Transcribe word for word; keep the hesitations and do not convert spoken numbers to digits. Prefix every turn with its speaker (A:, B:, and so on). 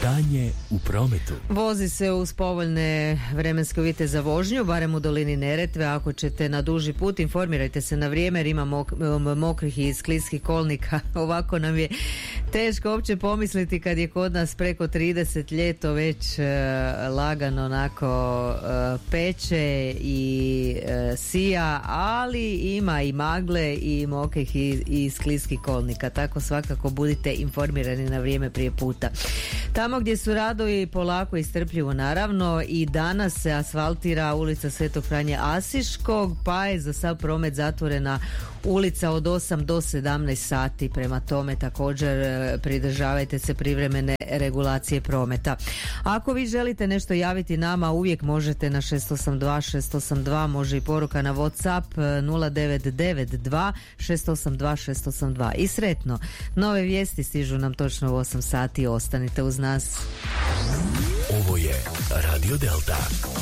A: Stanje u prometu.
B: Vozi se uz povoljne vremenske uvjete za vožnju, barem u dolini Neretve. Ako ćete na duži put, informirajte se na vrijeme jer ima mok, mokrih i skliskih kolnika. Ovako nam je teško uopće pomisliti kad je kod nas preko trideset ljeto već e, lagano onako e, peče i e, sija, ali ima i magle i mokrih i, i skliskih kolnika. Tako svakako budite informirani na vrijeme prije puta. Tamo gdje su radovi polako i strpljivo naravno, i danas se asfaltira ulica Svetog Franje Asiškog, pa je za sav promet zatvorena ulica od osam do sedamnaest sati. Prema tome također pridržavajte se privremene regulacije prometa. Ako vi želite nešto javiti nama, uvijek možete na šest osam dva šest osam dva, može i poruka na WhatsApp nula devet devet dva šest osam dva šest osam dva. I sretno, nove vijesti stižu nam točno u osam sati. Ostanite uz nas.
A: Ovo je Radio Delta.